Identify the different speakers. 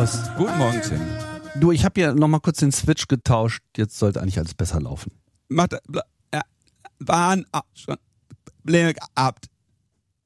Speaker 1: Klaus.
Speaker 2: Guten Morgen, Tim.
Speaker 1: Du, ich habe ja noch mal kurz den Switch getauscht. Jetzt sollte eigentlich alles besser laufen.
Speaker 2: Waren schon Probleme gehabt.